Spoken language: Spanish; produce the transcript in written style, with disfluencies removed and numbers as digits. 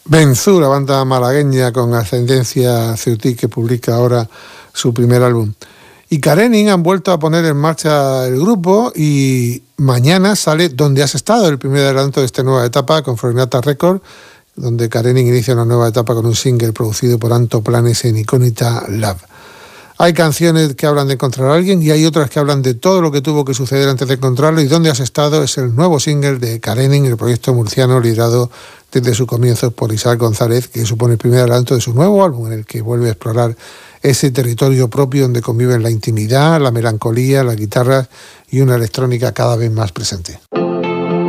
Benzú, la banda malagueña con ascendencia ceutí que publica ahora su primer álbum. Y Karenin han vuelto a poner en marcha el grupo y mañana sale Donde has estado, el primer adelanto de esta nueva etapa con Florinata Record, donde Karenin inicia una nueva etapa con un single producido por Anto Planes en Incógnita Lab. Hay canciones que hablan de encontrar a alguien y hay otras que hablan de todo lo que tuvo que suceder antes de encontrarlo, y Donde has estado es el nuevo single de Karenin, el proyecto murciano liderado desde su comienzo por Isaac González, que supone el primer adelanto de su nuevo álbum, en el que vuelve a explorar ese territorio propio donde conviven la intimidad, la melancolía, las guitarras y una electrónica cada vez más presente.